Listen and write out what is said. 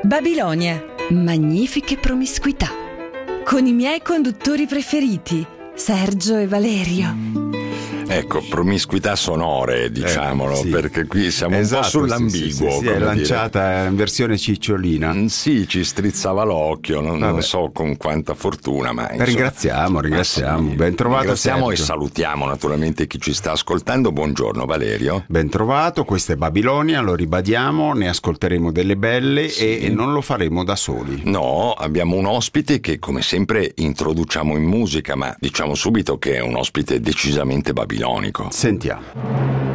Babilonia, magnifiche promiscuità. Con i miei conduttori preferiti, Sergio e Valerio. Ecco, promiscuità sonore, diciamolo, sì. Perché qui siamo un po' sull'ambiguo. Sì, è lanciata in versione cicciolina. Sì, ci strizzava l'occhio, non so con quanta fortuna, ma insomma, Ringraziamo. sì. Ben trovato, Ringraziamo Sergio. e salutiamo naturalmente chi ci sta ascoltando. Buongiorno Valerio. Ben trovato, questa è Babilonia, lo ribadiamo, ne ascolteremo delle belle e non lo faremo da soli. No, abbiamo un ospite che come sempre introduciamo in musica, ma diciamo subito che è un ospite decisamente babilonico. Sentiamo.